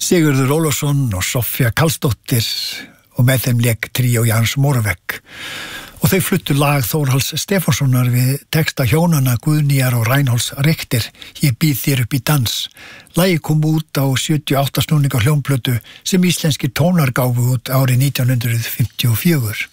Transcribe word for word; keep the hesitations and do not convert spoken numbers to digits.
Sigurður Ólafsson og Soffía Karlsdóttir og með þeim lék tríó Jans Moravec. Og þau fluttu lag Þórhalls Stefánssonar við texta hjónanna Guðnýjar og Reinholds Richter, Ég býð þér upp í dans. Lagið kom út á sjötíu og átta snúninga hljómplötu sem íslenskir tónar gáfu út árið nítján hundruð fimmtíu og fjögur.